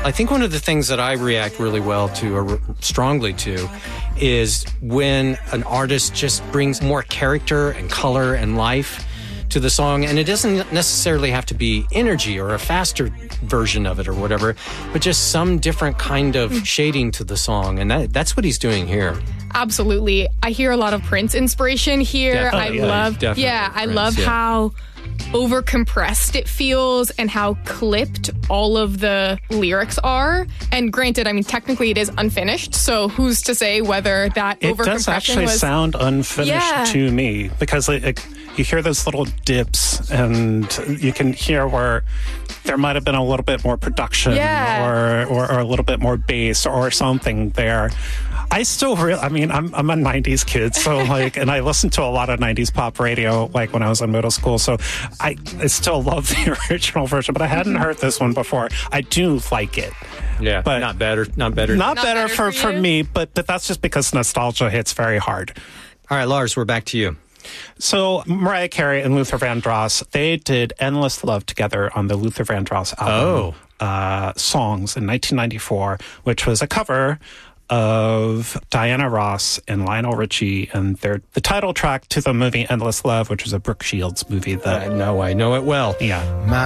I think one of the things that I react really well to, or strongly to, is when an artist just brings more character and color and life to the song. And it doesn't necessarily have to be energy or a faster version of it or whatever, but just some different kind of shading to the song. And that's what he's doing here. Absolutely. I hear a lot of Prince inspiration here. Definitely. I love how over compressed it feels and how clipped all of the lyrics are. And granted, I mean, technically it is unfinished, so who's to say whether that over compression does actually sound unfinished to me, because you hear those little dips and you can hear where there might have been a little bit more production or a little bit more bass or something there. I still I'm a 90s kid, so and I listened to a lot of 90s pop radio when I was in middle school, so I still love the original version, but I hadn't heard this one before. I do like it. Yeah, but not better for me, but that's just because nostalgia hits very hard. All right, Lars, we're back to you. So Mariah Carey and Luther Vandross, they did Endless Love together on the Luther Vandross album, Songs in 1994, which was a cover of Diana Ross and Lionel Richie, and the title track to the movie Endless Love, which was a Brooke Shields movie. I know it well. Yeah.